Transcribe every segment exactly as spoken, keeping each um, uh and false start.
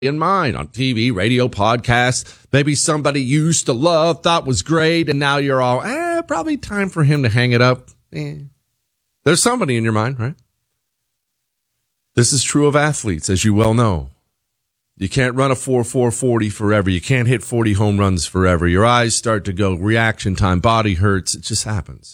in mind on T V, radio, podcasts. Maybe somebody you used to love, thought was great, and now you're all, eh, probably time for him to hang it up. Eh. There's somebody in your mind, right? This is true of athletes, as you well know. You can't run a four four forty forever. You can't hit forty home runs forever. Your eyes start to go, reaction time, body hurts. It just happens.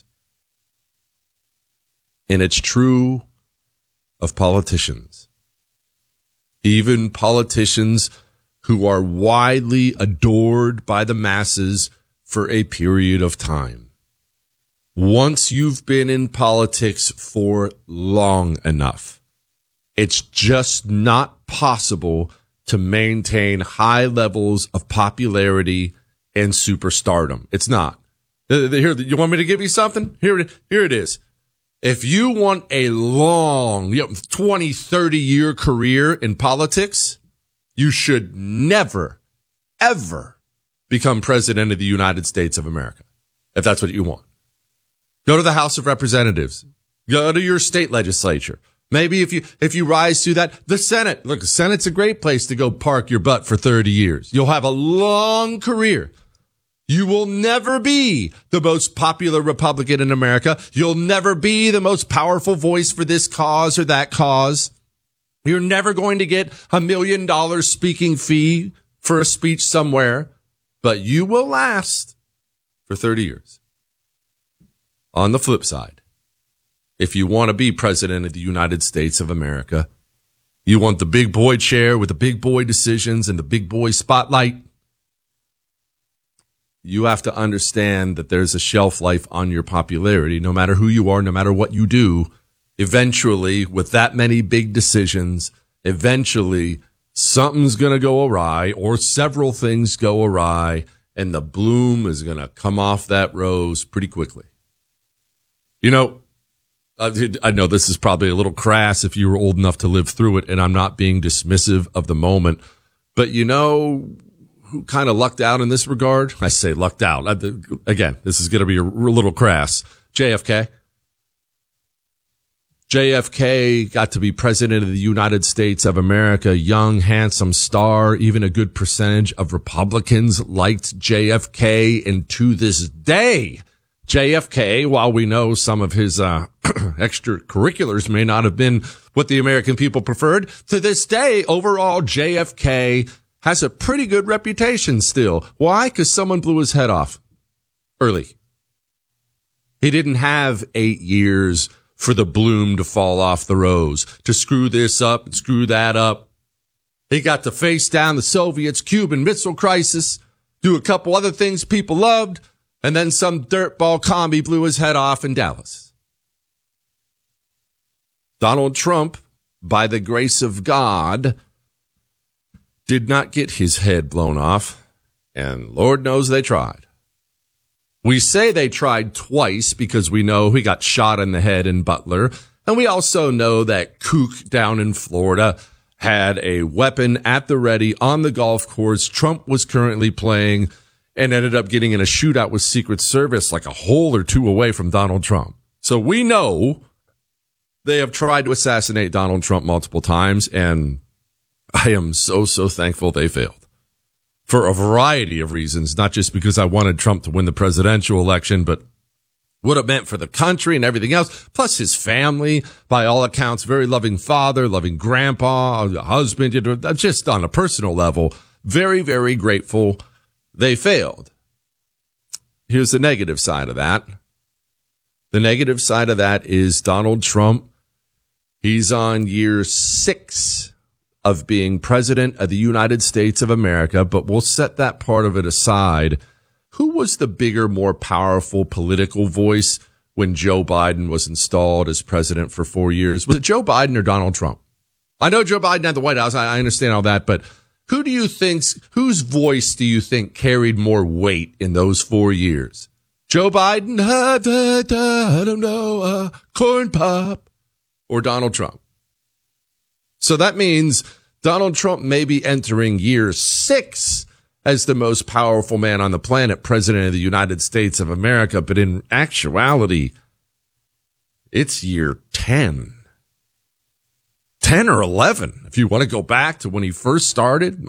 And it's true of politicians. Even politicians who are widely adored by the masses for a period of time. Once you've been in politics for long enough, it's just not possible to maintain high levels of popularity and superstardom. It's not. Here, you want me to give you something? Here, here it is. If you want a long, you know, twenty, thirty year career in politics, you should never, ever become president of the United States of America, if that's what you want. Go to the House of Representatives. Go to your state legislature. Maybe if you, if you rise to that, the Senate. Look, the Senate's a great place to go park your butt for thirty years. You'll have a long career. You will never be the most popular Republican in America. You'll never be the most powerful voice for this cause or that cause. You're never going to get a million dollar speaking fee for a speech somewhere, but you will last for thirty years. On the flip side, if you want to be president of the United States of America, you want the big boy chair with the big boy decisions and the big boy spotlight, you have to understand that there's a shelf life on your popularity, no matter who you are, no matter what you do. Eventually, with that many big decisions, eventually something's going to go awry or several things go awry, and the bloom is going to come off that rose pretty quickly. You know, I know this is probably a little crass if you were old enough to live through it, and I'm not being dismissive of the moment, but you know who kind of lucked out in this regard? I say lucked out. Again, this is going to be a little crass. J F K. J F K got to be president of the United States of America, young, handsome star. Even a good percentage of Republicans liked J F K. And to this day, J F K, while we know some of his uh, extracurriculars may not have been what the American people preferred, to this day, overall, J F K has a pretty good reputation still. Why? Because someone blew his head off early. He didn't have eight years for the bloom to fall off the rose, to screw this up and screw that up. He got to face down the Soviets, Cuban Missile Crisis, do a couple other things people loved, and then some dirtball commie blew his head off in Dallas. Donald Trump, by the grace of God, did not get his head blown off, and Lord knows they tried. We say they tried twice because we know he got shot in the head in Butler, and we also know that kook down in Florida had a weapon at the ready on the golf course Trump was currently playing and ended up getting in a shootout with Secret Service like a hole or two away from Donald Trump. So we know they have tried to assassinate Donald Trump multiple times, and I am so, so thankful they failed for a variety of reasons, not just because I wanted Trump to win the presidential election, but what it meant for the country and everything else. Plus his family, by all accounts, very loving father, loving grandpa, husband, you know, just on a personal level, very, very grateful they failed. Here's the negative side of that. The negative side of that is Donald Trump. He's on year six of being president of the United States of America, but we'll set that part of it aside. Who was the bigger, more powerful political voice when Joe Biden was installed as president for four years? Was it Joe Biden or Donald Trump? I know Joe Biden at the White House. I understand all that, but who do you think's, whose voice do you think carried more weight in those four years? Joe Biden, uh, da, da, I don't know, uh, corn pop, or Donald Trump? So that means Donald Trump may be entering year six as the most powerful man on the planet, president of the United States of America. But in actuality, it's year ten. ten or eleven. If you want to go back to when he first started,